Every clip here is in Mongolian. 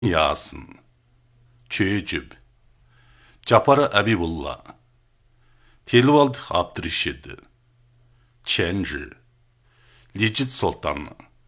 Ясын, Чөйжүб, Жапар Абибулла, Телвалд Абдришид, Ченжи, Лижит Султан,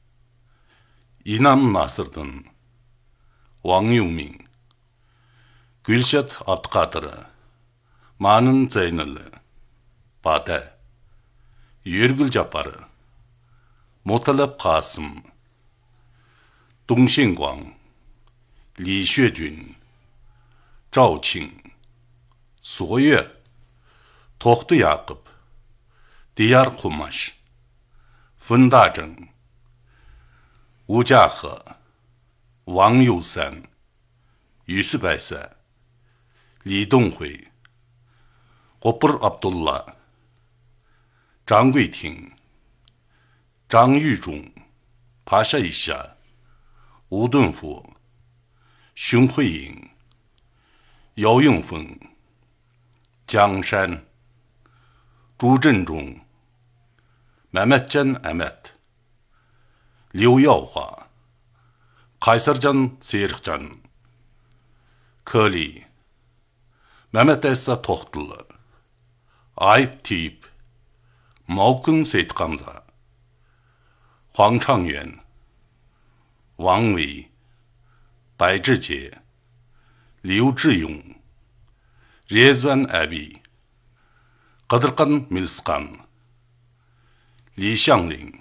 Инам Насырдын, Ван Юмин, Гүлшат Абдқадыр, Манын Зайныл, Бада, Юргүл Жапар, Муталаб Қасым, Дуншингуан, Ли Шуэжүн, Зhao Qing, Su Yue, Tohtu Yaqub, Diyar Kumaş, Fen Dazheng, Wu Jiahe, Wang Yousan, Yu Shibaisa, Li Donghui, Gopur Abdullah, Zhang Guiting, Zhang Yuzhong, Pasha Yixia, Wu Dunfu, Xun Huiying, Yao Yongfeng, Jiang Shan, Zhu Zhenzhong, Mehmetcan Ahmet, Liu Yaohua, Kaysarcan Seyircan, Ke Li, Mehmet Esa Tohtulu, Ayıp Tiyip, Maokun Seyit Gamza, Huang Changyuan, Wang Wei, Bai Zhijie, Liu Zhiyong, Rezvan Abi, Qadırkan Milskan, Li Xiangling,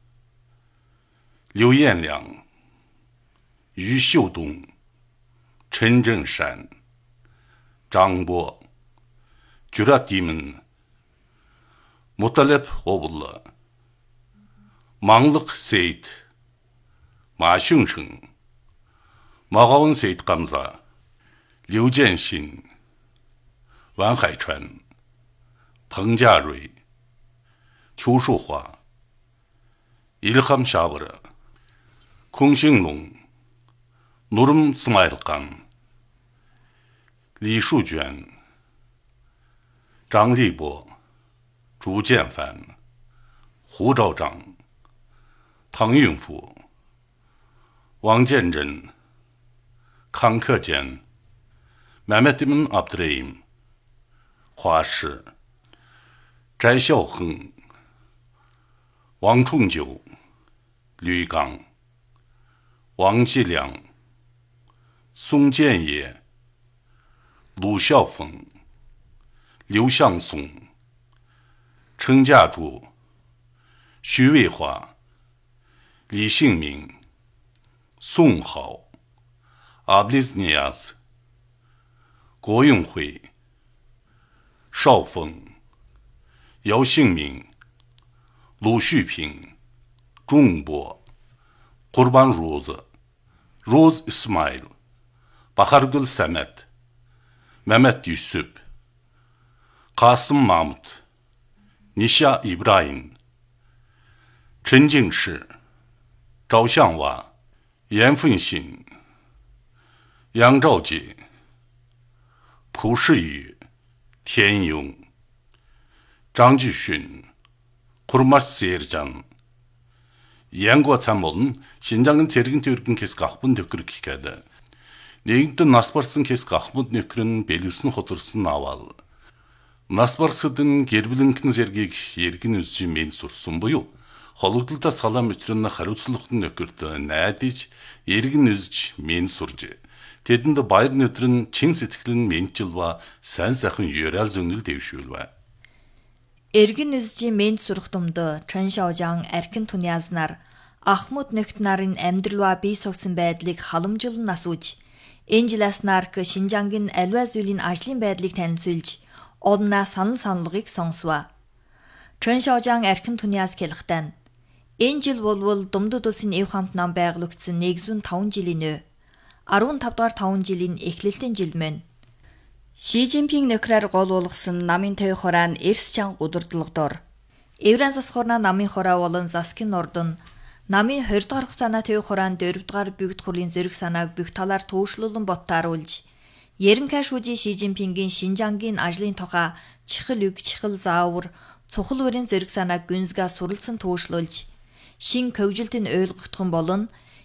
Liu Yanliang, Yu Xiudong, Chen Zhengshan, Zhang Bo, Jurat Yimin, Mutalib Oğullu, Manglık Seyit, Ma Xungsheng, Mağaun Seyit Gamza, Liu Jianxin, Wang Haichuan, Peng Jiarui, Qiu Shuhua, Ilham Shabra, Kong Xinglong, Nurum Smailkan, Li Shujuan, Zhang Libo, Zhu Jianfan, Hu Zhaozhang, Tang Yunfu, Wang Jianzhen, Kang Kejian, Mehmet ibn Abdurrahim, Hua Shi, Zhai Xiaoheng, Wang Chongjiu, Lü Gang, Wang Jiliang, Song Jianye, Lu Xiaofeng, Liu Xiangsong, Cheng Jiazhu, Xu Weihua, Li Xingming, Song Hao, Abliz Niyaz, Guo Yonghui, Shao Feng, Yao Xingming, Lu Xuping, Zhong Bo, Qurban Roz İsmail, Bahargül Samet, Mehmet Yusuf, Kasım Mahmut, Nisha İbrahim, Chen Jingshi, Zhao Xianghua, Yan Fengxin, Yang Zhaojie, Pu Shiyu, Tian Yong, Zhang Jixun, Kurmaş Seyircan, Yan Guocanmol'un Şinjan'ın sergin törgün kesik akbın dökürü kikadi. Негінті Насбарсын kesik Ахмыд нөкірін белгісін хоturсын авал. Насбарсыдың гербілінкін зергек ергін үзжі мен сұрсын бұйу. Холугдылда салам үтірінна харуцлықтың нөкірді нәдіч ергін үзж мен сұржы. Тедінді байрын өтірін чен сетіклін мен жылва сән сақын үйерәл зөңіл деушілва. Эргин үзжи мен сурхтумду Чэн Шаожаң эркин туниазнар Ахмыд нөктнарын амьдралва бий согсон байдлыг халамжуулан асууж, энжиласнаар Шинжангийн аливаа зүйлийн ажлын байдлыг танилцуулж, однаа саналгыг сонсва. Чэн Шаожаң эркин туниас хэлэхдээ энэ жил болвол Думдуд улсын эв хамт нам байгуулагдсан 105 жилийн өө. 15 дугаар 5 жилийн эхлэлтийн жил мөн. Ши Жинпинг нөхрээр гол болгосон намын төв хурaan эрс чанга удирдлагадор. Евран засхорна намын хураа болон Заскин ордон намын 20 дугаар хугацааны төв хураан 4 дугаар бүгд хурлын зэрэг санааг бүх талаар туушлуулан боттааруулж, Ерөнхий шүүжийн Ши Жинпингийн Шинжангийн ажлын тухай чихэл үг чихэл заавар цухал өрийн зэрэг санааг гүнзгээ сурлсан туушлуулж, шин хөгжилтөнд ойлгогдох болон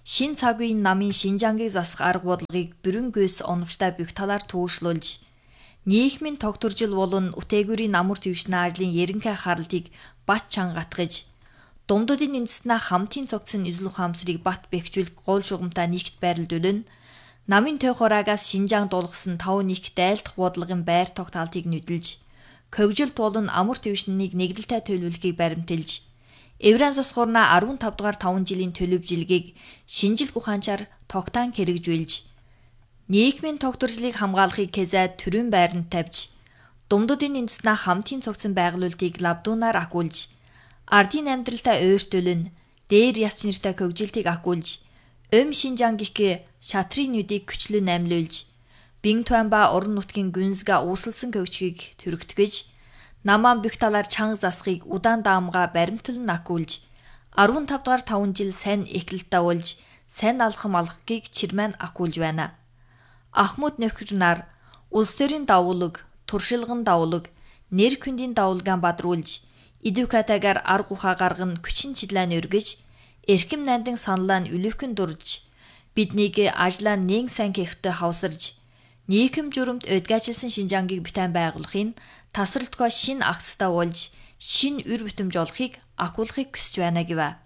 шин цаг үеийн намын Шинжаангийг засах арга бодлогыг бүрэн гүйс оновчтой бүх талаар төвшлүүлж, нийгмийн тогтворжил болон үтээгүүрийн амар түвшний ажлын ерөнхий харалтыг бат чангатгаж, Думдуудын үндэстнээ хамтын цогцсон эзэл ухаамсарыг бат бэхжүүлэх гол шугамтай нэгт байрлуулна. Намын төв хураагаас Шинжаан дуулгасан 5 нэгт дайлдах бодлогын байр тогтоолтыг нүдэлж, хөгжилт болон амар түвшнийг нэгдэлтэй төлөвлөхийг баримталж, Евран засгуурна 15 дугаар 5 жилийн төлөвжилгийг шинжлэх ухаанчаар тогтаан хэрэгжүүлж, нийгмийн тогтворжлыг хамгаалахыг кезээд төрийн байранд тавьж, Думдуудын үндэстнээ хамтын цогцсон байгуулалтыг лавдуунаар агуулж, ардын амьдралтай ойртуулна, дээр яс нэртэй хөгжилтийг агуулж, Шинжаан гихгээ шатрын нүдийг күчлэн амьлуулж, Бин Туан ба орон нутгийн гүнзгээ үүсэлсэн хөгжгийг төрөгтгөж, намаан бүх талаар чанга засахыг удаан даамга баримтлан агуулж, 15 дугаар 5 жил сайн эхлэлтэй болж, сайн алхам алхахыг чирмэн агуулж байна. Ахмад нөхөр нар улс төрийн давуулаг, туршилган давуулаг, нэр хүндийн давулгаан бадруулж, Идүкатагаар арга ухаа гарган күчин чиглэн өргөж, эрхэм найдан саналаа нь үлэхүн дурж, биднийг ажлаа нэн сайн хийхтэй хавсарж, нийгэм журамд өдгаажилсан Шинжаангийг бүтээн байгуулахын тасралтгүй шин агцтай болж, шин үр бүтэмж олохыг агуулахыг хүсэж байна гэв.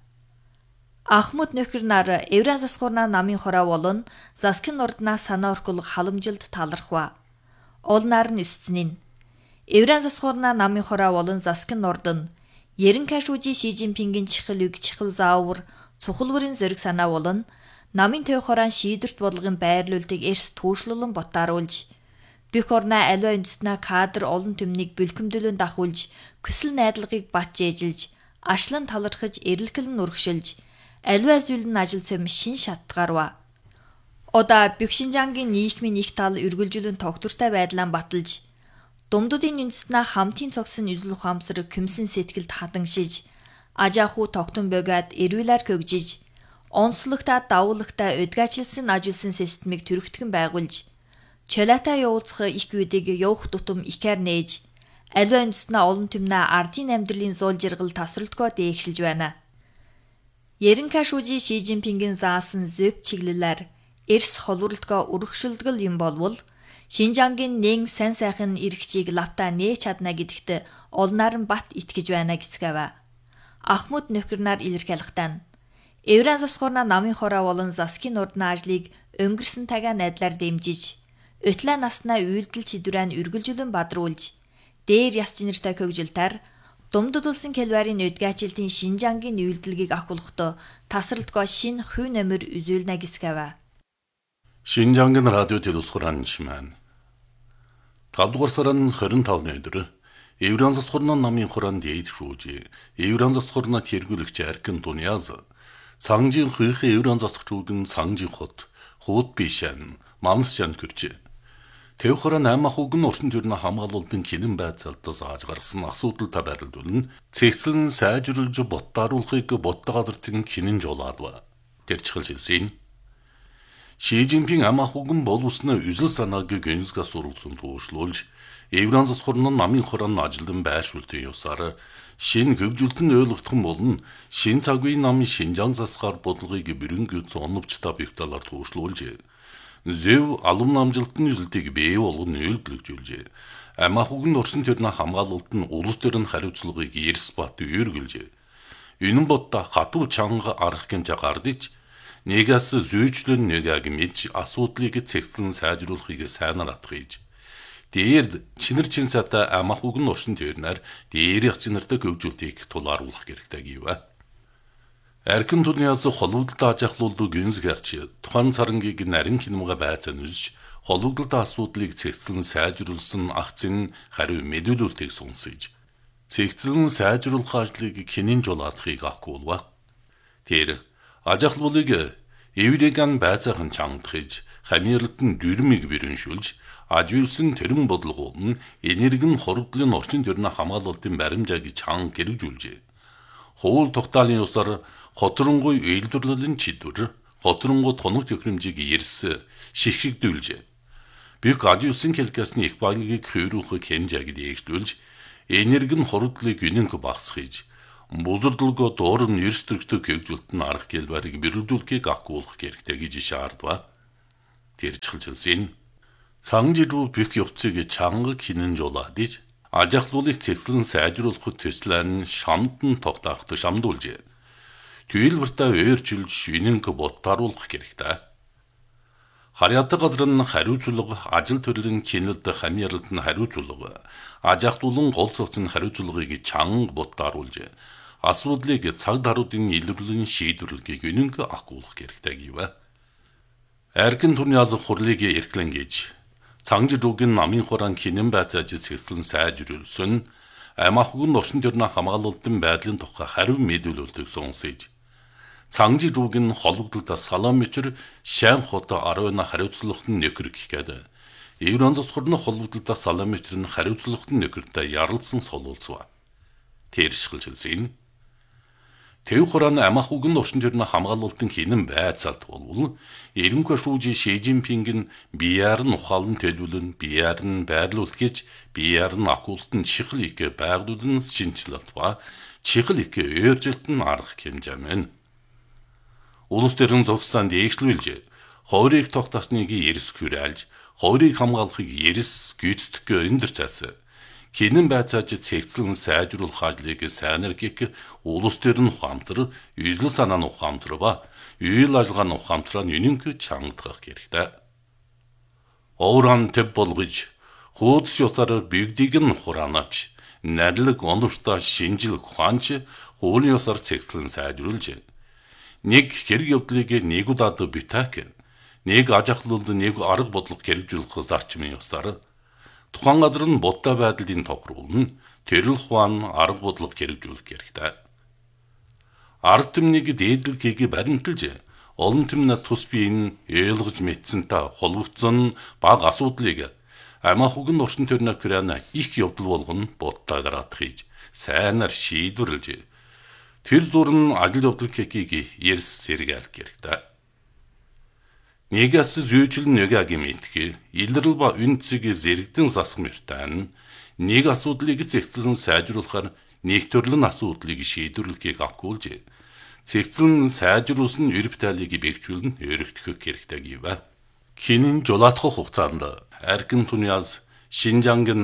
Ахмад нөхөр нар Евран засгуурна намын хороо болон Заскин орднаа санаа орхуулах халамжилд талархва. Олнаар нь өсцнийн Евран засгуурна намын хороо болон Заскин ордон ерөнхий шүүжи Ши Жинпингийн чихэл үг чихэл заавар цухалварын зэрэг санаа болон намын төв хороон шийдвэрт бодлогын байрлуулалтыг эрс түүшлүүлэн ботааруулж, бүх орноо аливаа үндэстнээ кадр олон түмнийг бэлгэмдүүлэн дахуулж, хүсэл найдлагыг бат жээжилж, ашлан талархаж, эрэлхэлэн урагшилж, аливаа зүйлэн ажил цөм шин шатгарва. Одаа бүх Шинжаангийн нийгмийн их тал эргүүлжүүлэн тогтвортой байдлаа баталж, Думдуудын үндэстнээ хамтын цогсон эзэл ухаамсар күмсэн сэтгэлд хадангшиж, ажааху тогтон бөгөөд эрүүлэр хөгжиж, онцлогтой давуулагтай өдгаажилсан ажилсан системийг төрөгтгөн байгуулж, чөлөөтэй явуулцах их үедийг явах тутам ихээр нээж, аливаа үндэстнээ олон түмнээ ардын амьдралын зуул жиргал тасралтгүй дээгшилж байна. Ерөнхий шүүжи Ши Жинпингийн заасан зөв чиглэлээр эрс холборлолтгүй өргөшөлдгөл юм болвол, Шинжаангийн нэн сайн сайхан эрхчийг лавтаа нээж чадна гэдэгт олнаар нь бат итгэж байна гэцгээв. Ахмад нөхөр нар илэрхийлэхтэн Евран засгуурна намын хороо болон Заскин ордны ажлыг өнгөрсөн тагаа найдлаар дэмжиж, өтлөө наснаа үйлдэл чидүрэн үргэлжлэн бадруулж, дээр яс нэртэй хөгжилтээр Думдулсан Кэлварын өдгаажилтын Шинжаангийн үйлдэлгийг агуулгахдаа тасралтгүй шин хувь нэмэр үзүүлнэ гэцгээв. Шинжаангийн радио телевизхуран шимэн 5 дугаар сарын 25-ны өдөр Евран засгуурна намын хороонд дээд шүүж, Евран засгуурна тэргүүлэгч Эркин Туниаз Сангжин хүйхэ Евран засгчуугын Сангжин хот хууд бишэн Мамсчан гэрч Тэв хороо 8 ахуйн орчин төрний хамгаалалтын хинэн байцаалтаас ааж гаргасан асуудалтай байрлуулна цэгцлэн сайжруулж боттааруулахыг боттогоодортын хинэн жолаадва. Тэрчхэл хэлсэн. Ши Жинпин амахуган болусны үзэл санааг гэнзгээ сургуулсан туушлуулж, Евран засгуурна намын хорон ажилдан байршуултын ёсоор шин хөгжилтөнд ойлгогдох болон шин цаг үеийн намын Шинжаан засгаар бодлогыг бүрэн оновчтой бүх талаар туушлуулж, зөв алам намжилтын үзэлтийг бий болгон үйлдвэрлэжүүлж, амахуган орчин төрний хамгаалалт нь улс төрийн хариуцлагыг эрс бат үүргэлж, энэ ботта хатуу чанга арах гинж гардиж нэгээс зүйчлэн нэгийг мэдж асуудлыг цэгцлэн сайжруулахыг сайнаар атгийж. Дээр чинэр чин сата амахугн оршин төрнөр дээр ячнартай хөгжүүлтийг тулааруулах хэрэгтэй гэв. Эркин Туниаз холбогдолд ажиглуулдаг гүнзгэрч тухайн царангийг нарийн хинэмга байцаан үзж холбогдолд асуудлыг цэгцлэн сайжруулсан агцын хариу мэдүүлэлтийг сонсож цэгцлэн сайжруулах ажлыг хинэн жолоодохыг агуулва. Тэр ажиглуулыг эврэгэн байцаахан чангадахж хамирлтын дүрмийг бэрэншүүлж ажиулсан төрөн бодлого нь энергийн хоригдлын орчин төрний хамгаалалтын баримжааг чанга хэрэгжүүлжээ. Хууль тогтоолын ёсоор хотрongой үйлдвэрлэлийн чидвэр, хотрongой тоног төхөөрөмжийг эрс шигшигдүүлжээ. Бүх ажиулсан хэлкасны их багийг хөрөөхөг хэмжээг дээгшүүлж, энергийн хоригдлыг үнэнх багасгаж, Бузардалго доор нь эрс төрөгтэй гэвжүүлтэн арга гэлбарыг бэрүүлдүүлэхийг агуулах хэрэгтэй гэж шаардва. Тэрчилж хэлсэн. Цангижруу бих явцыг чанга хинэн жолаадиж ажахлуулыг цэцлэн сайжруулахад төслэн шамдан тогтоохтой шамдуулжээ. Түйэлбэртээ өөрчилж шинэнг боттааруулах хэрэгтэй. Харьяатай газрын хариуцлага ажил төрлийн кинэлд хамьярлалт нь хариуцлага ажахлуулан гол цогцны хариуцлагыг чанга боттааруулж асуудлыг цаг даруйдын илэрлэн шийдвэрлэхийг үнэнг агуулах хэрэгтэй гэв. Эргэн турны азах хурлыг эрхлэн гэж Цангижруугийн намын хураан хинэн байцааж сэглэн сайжруулсан амахгүйн орчин төрний хамгаалалтын байдлын тухай хариу мэдүүлэлтийг сонсож Цангижруугийн холбогдлолтой салам мичэр шайн хот 10 хариуцлагт нь нөхөр гэхэд Евран засхурны холбогдлолтой салам мичэр нь хариуцлагт нь нөхөртэй ярилцсан солуулцва. Тэршгэлж хэлсэн. Тэв хураан амахгүйн орчин төрний хамгаалалтын хинэн байцаалт болвол эренхөө шүүжи Ши Жинпинг нь бияар нь ухаалн төлөвлөн бияар нь байрлуулах гэж бияар нь акулстын чихэл их байгдуулан шинжилэлт ба чихэл их өөржилт нь арга хэмжээ. Улс төрийн зогссон дээшлүүлж, хойрыг тогтоосныг эрс хүрээлж, хойрыг хамгаалахыг эрс гүйцэтгэх өндөр цаас. Хинэн байцааж цэгцлэн сайжруулах ажлыг сайнэр гэх улс төрийн ухаамжлал, ижил санааны ухаамжлал ба үйл ажиллагааны ухаамжлал үнэнг чангадгах хэрэгтэй. Оуран төв болгож, хуудас ёсоор бигдийг нь хураанавч, нарилэг оновчтой шинжилх ухаанч хуулийн ёсоор цэгцлэн сайжруулж нэг хэрэг явдлыг нэг удаад битаак, нэг ажахлуулд нэг арга бодлого хэрэгжүүлэх зарчмын ёсоор тухайн газар нь будаа байдлын тохируулна, төрөл ухаан арга бодлого хэрэгжүүлэх хэрэгтэй. Ард түмнийг дээдлэхийг баримталж, олон түмнээ тус биеийн ойлгож мэдсэнтэй холбогдсон баг асуудлыг амахгүйн орчин төрний Украина их явдал болгоно будаа гараад хийж, сайнаар шийдвэрлэж тэр зурн ажил явдал гэхийг эрс сэргээлэх хэрэгтэй. Нэгээс зүйжил нэгэгийн мэдхий, илрэл ба үнцгийг зэрэгдэн засах мөртөө нэг асуудлыг цэгцлэн сайжруулахаар нэг төрлийн асуудлыг шийдвэрлэхийг агуулж, цэгцлэн сайжруулсан эрб тайлыг бэхжүүлэн өргөдөх хэрэгтэй гэв. Хинэн жолоодох хугацаанд Эргэн Туниас Шинжангийн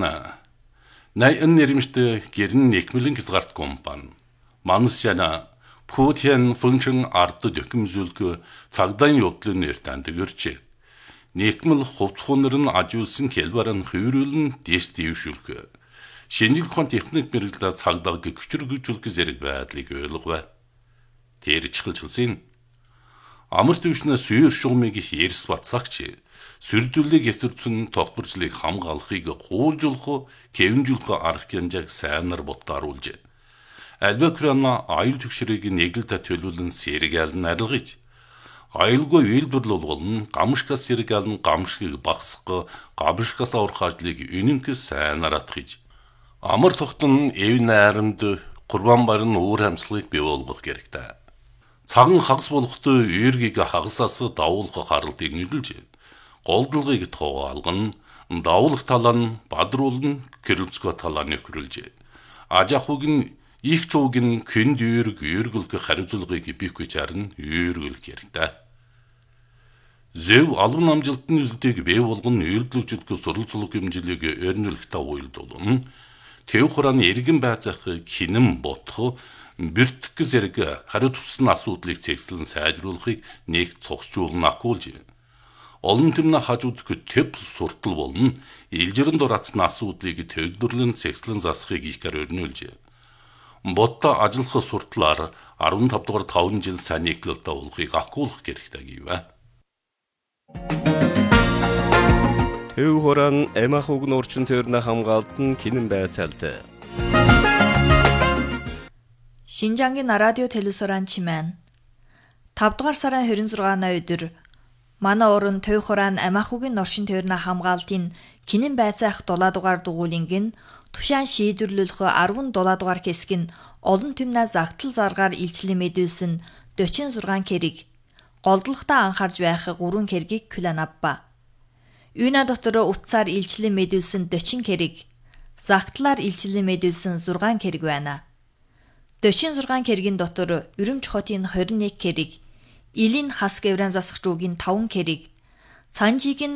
80 нэрмжтэй гэрн нэкмэлэн хязгаарт компани Манусяна Путин функшн ард докумзүүлг цагдайн явдлын нэртэнд гэрчээ. Нэкмэл хувцхуунэр нь ажуулсан хэлбараа хөврүүлэн дэстившүүлэх. Шинжлэх ухааны техник мэрэгчлээ цагдааг хүчрхэгжүүлэх зэрэг байдлыг ойлгов. Тэрчилж хэлсэн. Амар төвшнөөс сүйр шугамыг эрс батсагч сүрдүүлэг эсэрцэн тогтворчлыг хамгаалахыг хуулжуулах, кэвнжүүлэх арга хэмжээг сайнаар боттааруулж Альба Украина аюул түгшрийг нэгэлдэ төлөвлөн сэргээл нарилгаж, аюулгүй үйлдвэрлэл болгон гамшгаас сэргээл нь гамшгийг багасгах, гамшгаас аврах ажлыг үнэнхээс сайнаар атгаж, амар тогтон эв найрамд курбан барин уур хамслагыг бий болгох хэрэгтэй. Цаган хагас болохтой эргийг хагасаас давуулах харалтыг нийлүүлж, голдлогыг тоогоолгон, давуулах талаа нь бадруулан кирилцко талаа нөхрүүлж, ажахуг нь их чуугийн күнд үүргүүлэх хариуцлагыг бийхгүйч харин үүргүүлэх хэрэгтэй. Зөв албан амжилтны үзэлтийг бий болгон үйлдвэрлэгчдийн сурвалжлах хэмжээлийг өрнүүлэхтэй уялдуулна. Тэв хурааны эргэн байцаах хинэн бодох, бэртэх зэрэг хариу туссан асуудлыг цэгцлэн сайжруулахыг нэг цогцжуулна агуулж. Олон түмний хажуудах төв суртал болно. Илжирэн дурацсан асуудлыг төвлөрлөн цэгцлэн засахыг ихгээр өрнүүлж. Бодтой ажиллах суртлаар 15 дугаар 5 жил сайн нийтлэлтэй болохыг агуулах хэрэгтэй гэв. Төв хураан амахгүйн орчин төрний хамгаалтан хинэн байцаалт. Шинжангийн радио телевизоран чимэн 5 дугаар сарын 26-ны өдөр манай орон төв хураан амахгүйн орчин төрний хамгаалтын хинэн байцаах 7 дугаар дугуулинг нь тушаан шийдвэрлэх 17 дугаар хэсэг нь олон түмнээ загтал заргаар илчлэн мэдүүлсэн 46 хэрэг, голдлоготой анхаарж байх 3 хэргийг хүлээн авба. Юуна дотор утсаар илчлэн мэдүүлсэн 40 хэрэг, загтлаар илчлэн мэдүүлсэн 6 хэрэг байна. 46 хэргийн дотор Өрөмч хотын 21 хэрэг, Илийн хасг Евран засагч руугийн 5 хэрэг, Цанжиг